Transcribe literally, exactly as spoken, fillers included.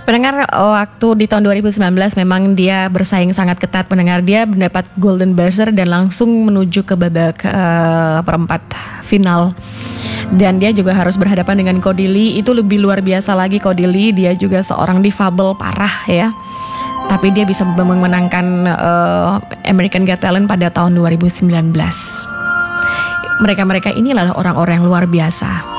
Pendengar, waktu di tahun dua ribu sembilan belas memang dia bersaing sangat ketat. Pendengar, dia mendapat Golden Buzzer dan langsung menuju ke babak uh, perempat final. Dan dia juga harus berhadapan dengan Kodi Lee. Itu lebih luar biasa lagi. Kodi Lee, dia juga seorang difabel parah ya, tapi dia bisa memenangkan uh, American Got Talent pada tahun dua ribu sembilan belas. Mereka-mereka inilah orang-orang yang luar biasa.